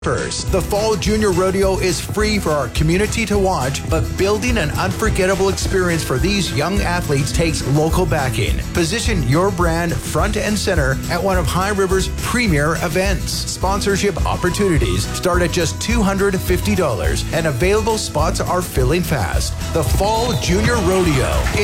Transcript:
The Fall Junior Rodeo is free for our community to watch, but building an unforgettable experience for these young athletes takes local backing. Position your brand front and center at one of High River's premier events. Sponsorship opportunities start at just $250, and available spots are filling fast. The Fall Junior Rodeo.